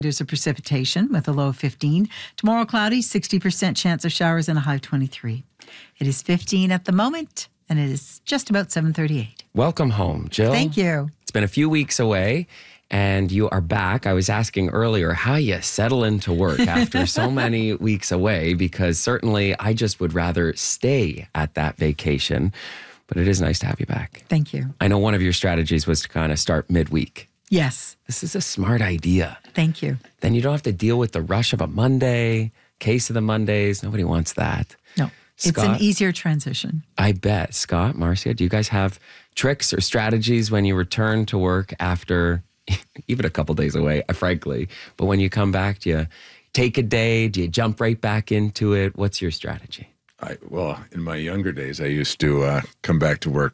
There's a precipitation with a low of 15. Tomorrow, cloudy, 60% chance of showers and a high of 23. It is 15 at the moment, and it is just about 7:38. Welcome home, Jill. Thank you. It's been a few weeks away, and you are back. I was asking earlier how you settle into work after so many weeks away, because certainly I just would rather stay at that vacation, but it is nice to have you back. Thank you. I know one of your strategies was to kind of start midweek. Yes. This is a smart idea. Thank you. Then you don't have to deal with the rush of a Monday, case of the Mondays. Nobody wants that. No, it's an easier transition. I bet. Scott, Marcia, do you guys have tricks or strategies when you return to work after even a couple days away, frankly? But when you come back, do you take a day? Do you jump right back into it? What's your strategy? Well, in my younger days, I used to come back to work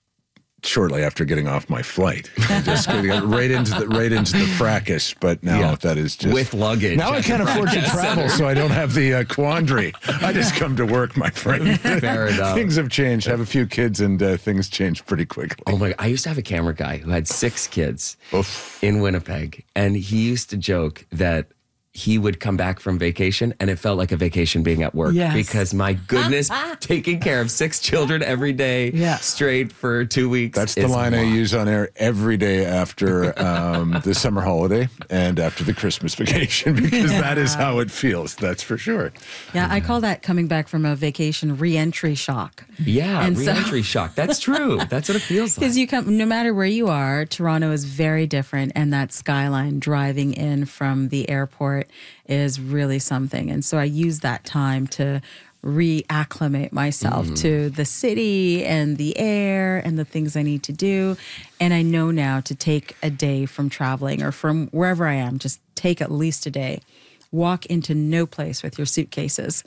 shortly after getting off my flight, just getting right into the fracas. But now that is just with luggage. Now I can't afford to travel, so I don't have the quandary. I just come to work, my friend. Fair enough. Things have changed. I have a few kids, and things change pretty quickly. Oh my! I used to have a camera guy who had 6 kids Oof. in Winnipeg, and he used to joke that he would come back from vacation and it felt like a vacation being at work. Yes. Because my goodness, taking care of 6 children every day straight for 2 weeks. That's the line I use on air every day after the summer holiday and after the Christmas vacation, because that is how it feels. That's for sure. Yeah, I call that coming back from a vacation re-entry shock. Yeah, And re-entry shock. That's true. That's what it feels like. Because you come, no matter where you are, Toronto is very different, and that skyline driving in from the airport is really something. And so I use that time to reacclimate myself to the city and the air and the things I need to do. And I know now to take a day from traveling or from wherever I am, just take at least a day. Walk into no place with your suitcases.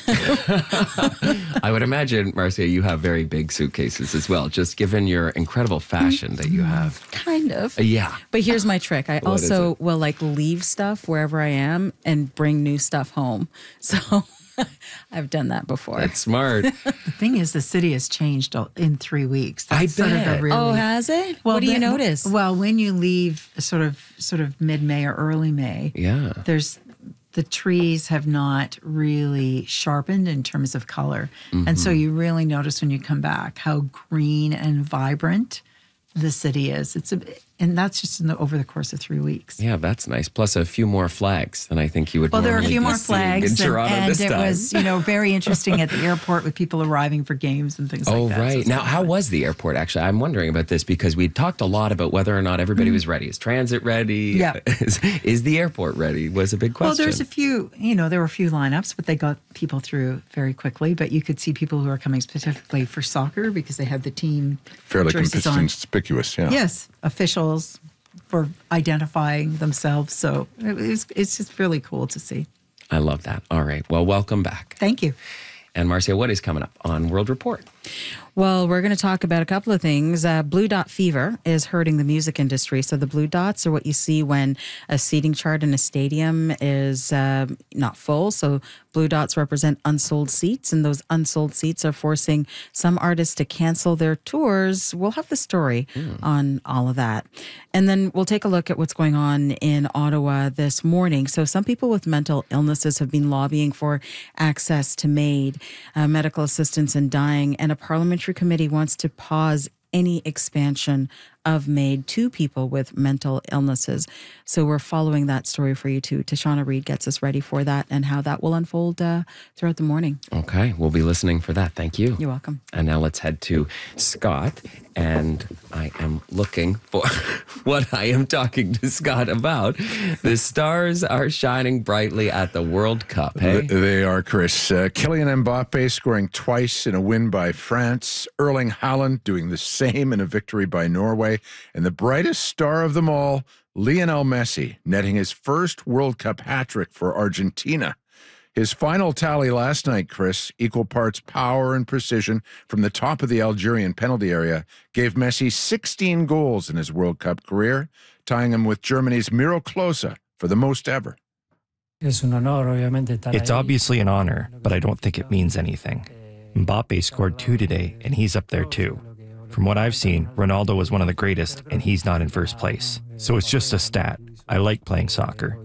I would imagine, Marcia, you have very big suitcases as well, just given your incredible fashion that you have. Kind of. Yeah. But here's my trick. I also will leave stuff wherever I am and bring new stuff home. So I've done that before. That's smart. The thing is, the city has changed in 3 weeks. That's I bet. Oh, has it? What do you notice? Well, when you leave sort of mid-May or early May, the trees have not really sharpened in terms of color. And so you really notice when you come back how green and vibrant the city is. And that's just over the course of 3 weeks. Yeah, that's nice. Plus a few more flags than I think you would Well, there are a normally few be more seeing flags. in Toronto And this it time. was, very interesting at the airport with people arriving for games and things like that. Oh, right. So Now, how was the airport, actually? I'm wondering about this because we talked a lot about whether or not everybody was ready. Is transit ready? Yeah. Is the airport ready? Was a big question. Well, there's a few, there were a few lineups, but they got people through very quickly. But you could see people who are coming specifically for soccer because they had the team Fairly jerseys on. conspicuous, yeah. Yes, officials were identifying themselves. So it's just really cool to see. I love that. All right. Well, welcome back. Thank you. And Marcia, what is coming up on World Report? Well, we're going to talk about a couple of things. Blue dot fever is hurting the music industry. So the blue dots are what you see when a seating chart in a stadium is not full. So blue dots represent unsold seats, and those unsold seats are forcing some artists to cancel their tours. We'll have the story on all of that. And then we'll take a look at what's going on in Ottawa this morning. So some people with mental illnesses have been lobbying for access to MAID, medical assistance in dying, and a parliamentary committee wants to pause any expansion of MAID to people with mental illnesses. So we're following that story for you too. Tashana Reed gets us ready for that and how that will unfold throughout the morning. Okay, we'll be listening for that. Thank you. You're welcome. And now let's head to Scott. And I am looking for what I am talking to Scott about. The stars are shining brightly at the World Cup, hey? They are, Chris. Kylian Mbappe scoring twice in a win by France. Erling Haaland doing the same in a victory by Norway. And the brightest star of them all, Lionel Messi, netting his first World Cup hat-trick for Argentina. His final tally last night, Chris, equal parts power and precision from the top of the Algerian penalty area, gave Messi 16 goals in his World Cup career, tying him with Germany's Miro Klose for the most ever. It's obviously an honor, but I don't think it means anything. Mbappe scored 2 today, and he's up there too. From what I've seen, Ronaldo was one of the greatest, and he's not in first place. So it's just a stat. I like playing soccer.